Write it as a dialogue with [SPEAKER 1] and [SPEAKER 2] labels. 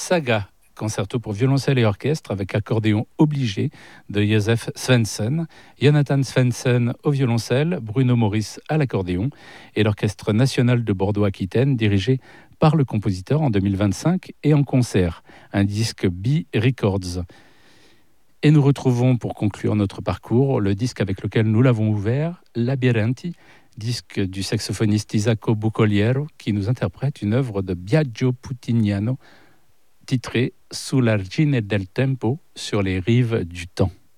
[SPEAKER 1] Saga, concerto pour violoncelle et orchestre avec accordéon obligé de Josef Svensson, Jonathan Svensson au violoncelle, Bruno Maurice à l'accordéon et l'Orchestre national de Bordeaux-Aquitaine dirigé par le compositeur en 2025 et en concert, un disque B Records. Et nous retrouvons pour conclure notre parcours le disque avec lequel nous l'avons ouvert, Labirinti, disque du saxophoniste Isacco Bucoliero qui nous interprète une œuvre de Biagio Puttiniano titrée Sull'argine del tempo, sur les rives du temps.